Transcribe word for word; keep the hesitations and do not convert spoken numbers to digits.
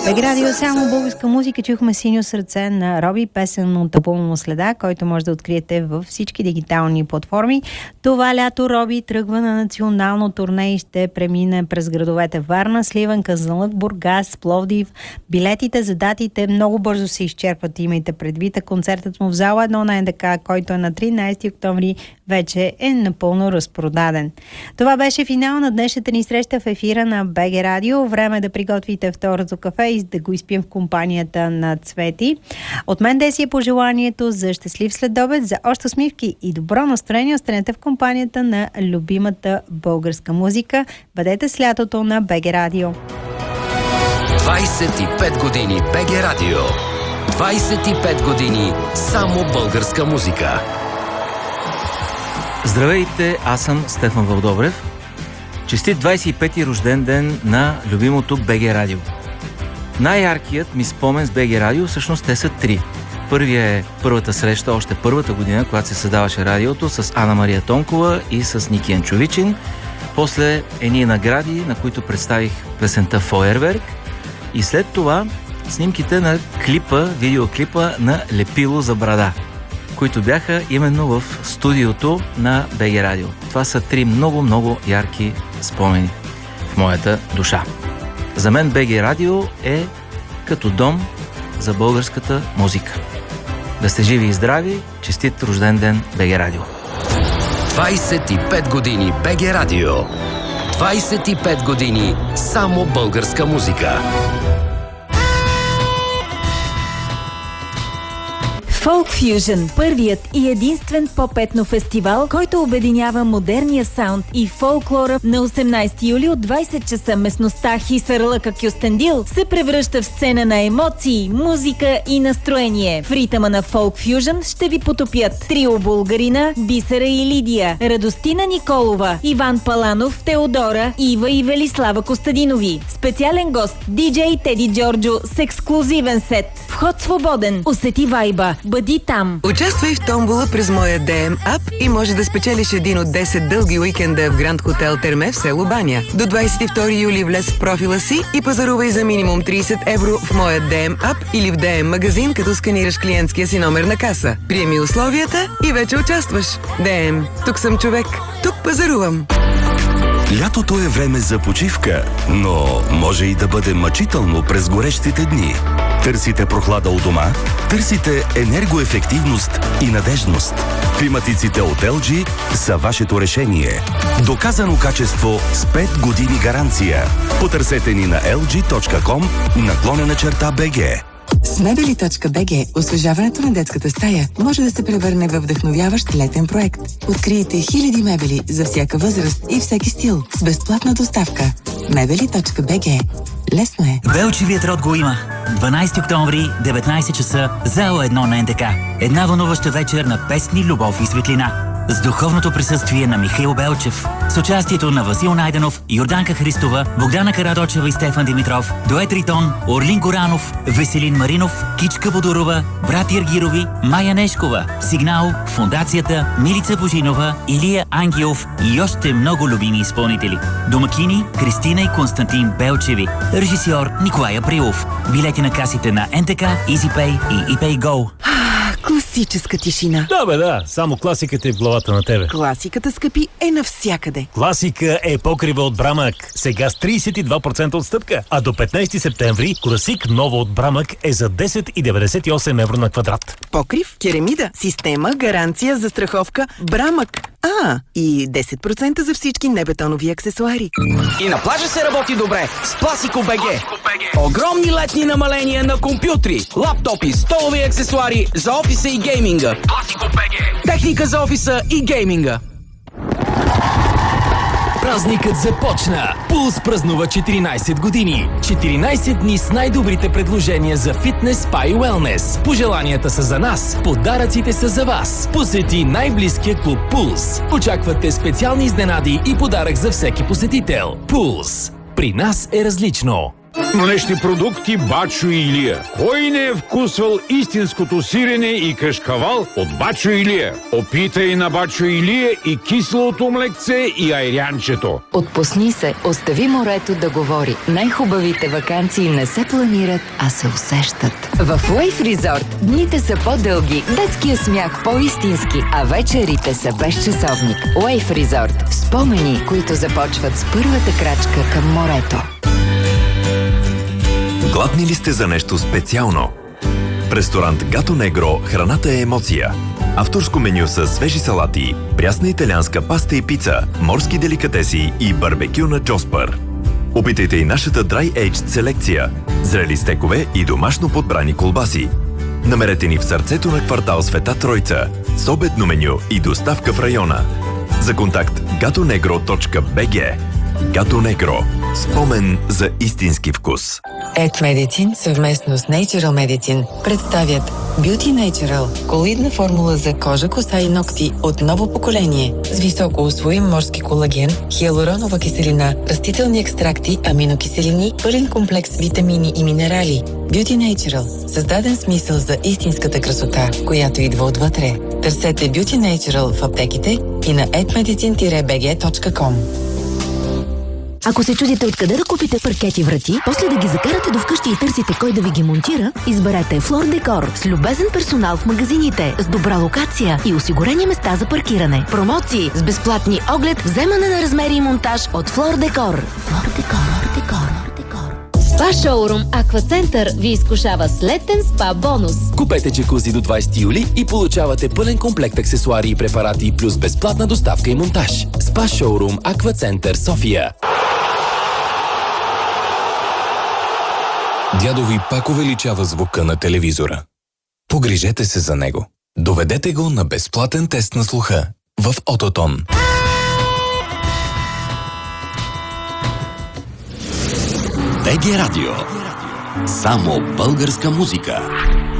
БГ Радио, само българска музика. Чухме Синьо сърце на Роби, песен от албума му Следа, който може да откриете във всички дигитални платформи. Това лято Роби тръгва на национално турне и ще премине през градовете Варна, Сливен, Казанлък, Бургас, Пловдив. Билетите за датите много бързо се изчерпват, имайте предвид. Концертът му в зала едно на НДК, който е на тринайсети октомври, вече е напълно разпродаден. Това беше финал на днешната ни среща в ефира на БГ Радио. Време да приготвите второто кафе и да го изпием в компанията на Цвети. От мен Деси е пожеланието за щастлив следобед, за още усмивки и добро настроение. Останете в компанията на любимата българска музика. Бъдете с лятото на БГ Радио. двайсет и пет години БГ Радио. двайсет и пет години само българска музика. Здравейте, аз съм Стефан Вълдобрев. Честит двайсет и пети рожден ден на любимото БГ Радио. Най-яркият ми спомен с БГ Радио, всъщност те са три. Първият е първата среща, още първата година, когато се създаваше радиото, с Ана Мария Тонкова и с Ники Енчовичин. После едни награди, на които представих песента Фойерверк. И след това снимките на клипа, видеоклипа на Лепило за брада, които бяха именно в студиото на БГ Радио. Това са три много-много ярки спомени в моята душа. За мен БГ Радио е като дом за българската музика. Да сте живи и здрави, честит рожден ден БГ Радио. двайсет и пет години БГ Радио. двайсет и пет години само българска музика. Folk Fusion – първият и единствен поп-етно фестивал, който обединява модерния саунд и фолклора. На осемнайсети юли от двайсет часа местността Хисарлъка Кюстендил се превръща в сцена на емоции, музика и настроение. В ритъма на Folk Fusion ще ви потопят трио Булгарина, Бисера и Лидия, Радостина Николова, Иван Паланов, Теодора, Ива и Велислава Костадинови. Специален гост диджей Теди Джорджо с ексклузивен сет. Вход свободен. Усети вайба. Бъди там. Участвай в томбола през моя ди ем ап и може да спечелиш един от десет дълги уикенда в Гранд Хотел Терме в село Баня. До двайсет и втори юли влез в профила си и пазарувай за минимум трийсет евро в моя ди ем ап или в ди ем магазин, като сканираш клиентския си номер на каса. Приеми условията и вече участваш. ди ем. Тук съм човек. Тук пазарувам. Лятото е време за почивка, но може и да бъде мъчително през горещите дни. Търсите прохлада у дома? Търсите енергоефективност и надежност. Климатиците от ел джи са вашето решение. Доказано качество с пет години гаранция. Потърсете ни на ел джи точка ком наклонена черта БГ. С мебели точка би джи освежаването на детската стая може да се превърне във вдъхновяващ летен проект. Открийте хиляди мебели за всяка възраст и всеки стил с безплатна доставка. мебели точка би джи. Лесно е. Велчевият род го има. дванайсети октомври, деветнайсет часа, зала едно на НДК. Една вълнуваща вечер на песни, любов и светлина. С духовното присъствие на Михаил Белчев, с участието на Васил Найденов, Йорданка Христова, Богдана Карадочева и Стефан Димитров, дует Ритон, Орлин Горанов, Веселин Маринов, Кичка Бодорова, брат Иргирови, Майя Нешкова, Сигнал, Фондацията, Милица Божинова, Илия Ангелов и още много любими изпълнители. Домакини Кристина и Константин Белчеви. Режисьор Николай Априлов. Билети на касите на НТК, EasyPay и ePayGo. Класическа тишина. Да, бе, да. Само класиката е в главата на тебе. Класиката, скъпи, е навсякъде. Класика е покрива от Брамък. Сега с трийсет и два процента отстъпка. А до петнайсети септември класик ново от Брамък е за десет и деветдесет и осем евро на квадрат. Покрив, керамида, система, гаранция, застраховка, Брамък. А, и десет процента за всички небетонови аксесуари. И на плажа се работи добре с Пласико БГ. Огромни летни намаления на компютри, лаптопи, столови аксесуари за офиса и гейминга. Пласико БГ. Техника за офиса и гейминга. Празникът започна! Пулс празнува четиринайсет години. четиринайсет дни с най-добрите предложения за фитнес, спа и уелнес. Пожеланията са за нас, подаръците са за вас. Посети най-близкия клуб Пулс. Очаквате специални изненади и подарък за всеки посетител. Пулс. При нас е различно. Млечни продукти Бачо и Илия. Кой не е вкусвал истинското сирене и кашкавал от Бачо и Илия? Опитай на Бачо и Илия и киселото млекце и айрянчето. Отпусни се, остави морето да говори. Най-хубавите ваканции не се планират, а се усещат. В Wave Resort дните са по-дълги, детския смях по-истински, а вечерите са без часовник. Wave Resort. Спомени, които започват с първата крачка към морето. Гладни ли сте за нещо специално? В ресторант Гато Негро храната е емоция. Авторско меню с свежи салати, прясна италианска паста и пица, морски деликатеси и барбекю на Джоспър. Опитайте и нашата Dry Aged селекция, зрели стекове и домашно подбрани колбаси. Намерете ни в сърцето на квартал Света Тройца, с обедно меню и доставка в района. За контакт gatonegro точка би джи. Гато Негро. Спомен за истински вкус. Ed Medicine съвместно с Natural Medicine представят Beauty Natural – колоидна формула за кожа, коса и ногти от ново поколение с високо усвоим морски колаген, хиалуронова киселина, растителни екстракти, аминокиселини, пълен комплекс витамини и минерали. Beauty Natural – създаден смисъл за истинската красота, която идва отвътре. Търсете Beauty Natural в аптеките и на ед медицин би джи точка ком. Ако се чудите откъде да купите паркети врати, после да ги закарате до вкъщи и търсите кой да ви ги монтира, изберете Floor Decor с любезен персонал в магазините, с добра локация и осигурени места за паркиране. Промоции с безплатни оглед, вземане на размери и монтаж от Floor Decor. Floor Decor, Decor. Спа шоурум Аквацентър ви изкушава с летен спа бонус. Купете джакузи до двайсети юли и получавате пълен комплект аксесуари и препарати плюс безплатна доставка и монтаж. Спа шоурум Аквацентър София. Дядо ви пак увеличава звука на телевизора. Погрижете се за него. Доведете го на безплатен тест на слуха в Ототон. БГ Радио. Само българска музика.